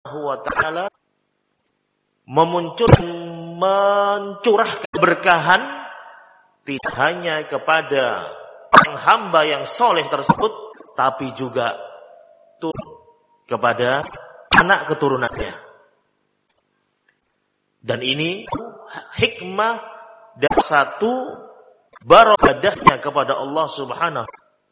wa ta'ala mencurahkan keberkahan tidak hanya kepada hamba yang soleh tersebut, tapi juga kepada anak keturunannya. Dan ini hikmah dan satu barakahnya kepada Allah Subhanahu.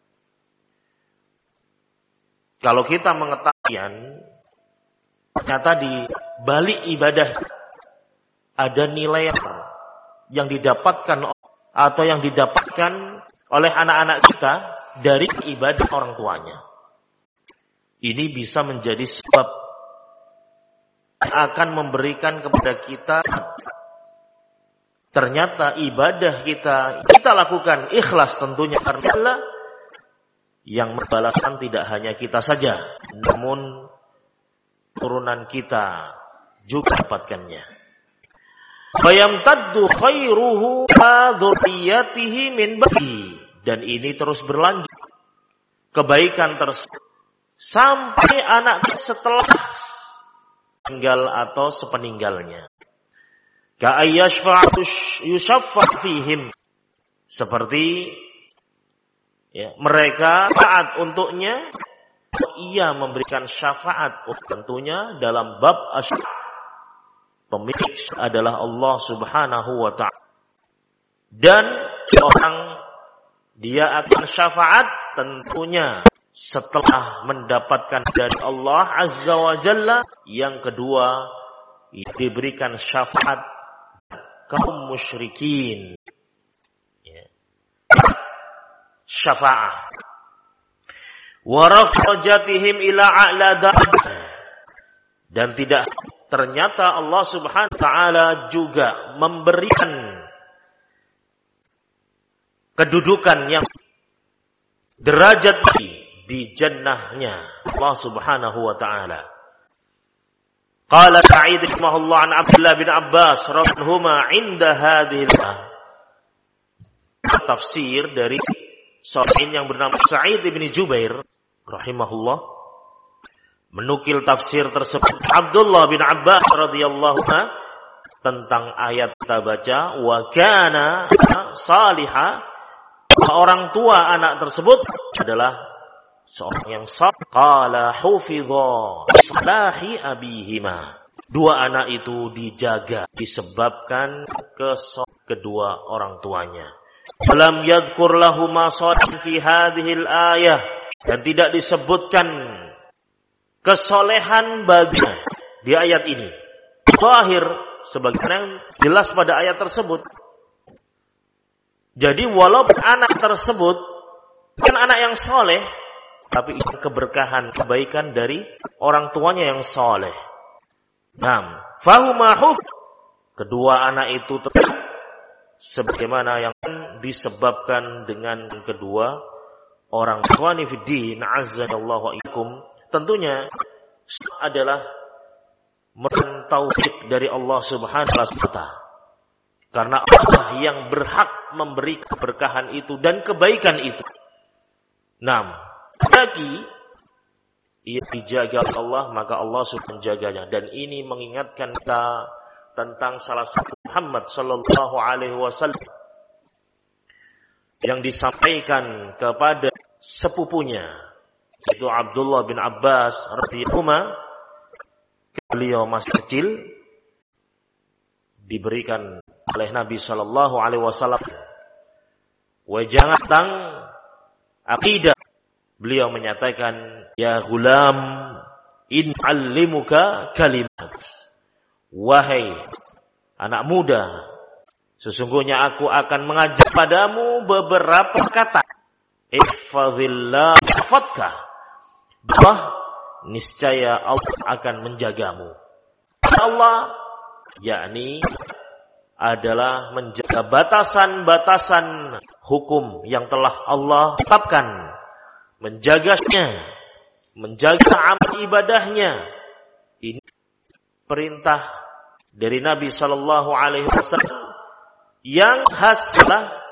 Kalau kita mengetahui ternyata di balik ibadah ada nilai yang didapatkan atau yang didapatkan oleh anak-anak kita dari ibadah orang tuanya. Ini bisa menjadi sebab yang akan memberikan kepada kita ternyata ibadah kita lakukan ikhlas tentunya karena Allah yang membalaskan tidak hanya kita saja, namun turunan kita juga dapatkannya. Fayamtaddu khairuhu ma dzurriyyatihi min ba'di, dan ini terus berlanjut kebaikan tersebut sampai anak setelah tinggal atau sepeninggalnya. Ka'ayyashfa'u yushaffa' fihim, seperti mereka taat untuknya, ia memberikan syafaat tentunya dalam bab pemilik adalah Allah Subhanahu wa ta'ala. Dan orang dia akan syafaat tentunya setelah mendapatkan dari Allah Azza wa Jalla. Yang kedua, diberikan syafaat kaum musyrikin. Syafa'ah. Wa rafa'atihim ila a'la darajah. Dan tidak ternyata Allah Subhanahu wa ta'ala juga memberikan kedudukan yang derajat di jannahnya Allah Subhanahu wa ta'ala. Qala Sa'id rahimahullah an Abdullah bin Abbas radhiyallahu inda hadhihi tafsir dari sahabat yang bernama Sa'id bin Jubair rahimahullah menukil tafsir tersebut Abdullah bin Abbas radhiyallahu anhu tentang ayat kita baca wa kana salihah, orang tua anak tersebut adalah seorang yang saleh. Qala hufidha salahi abihima, dua anak itu dijaga disebabkan kedua orang tuanya. Lam yadhkur lahu ma salih fi hadhil ayah, dan tidak disebutkan kesolehan baginya di ayat ini. Zahir sebagaimana yang jelas pada ayat tersebut. Jadi walaupun anak tersebut kan anak yang soleh, tapi itu keberkahan, kebaikan dari orang tuanya yang soleh. Naam, fahuma huf, kedua anak itu sebagaimana yang disebabkan dengan kedua orang tuanya fiddin azzallahu ikum, tentunya adalah taufik dari Allah Subhanahu wa ta'ala. Karena Allah yang berhak memberi keberkahan itu dan kebaikan itu. Bagi ia dijaga Allah, maka Allah sudah menjaganya. Dan ini mengingatkan kita tentang salah satu Muhammad sallallahu alaihi wasallam yang disampaikan kepada sepupunya, yaitu Abdullah bin Abbas radhiyallahu anhu. Beliau masih kecil, diberikan oleh Nabi sallallahu alaihi wasallam wejangan tentang akidah. Beliau menyatakan, ya gulam, in allimuka kalimat. Wahai anak muda, sesungguhnya aku akan mengajar padamu beberapa kata. Ihfazillah yahfazka. Niscaya Allah akan menjagamu. Allah yakni adalah menjaga batasan-batasan hukum yang telah Allah tetapkan, menjaganya, menjaga amal ibadahnya. Ini perintah dari Nabi sallallahu alaihi wasallam yang khaslah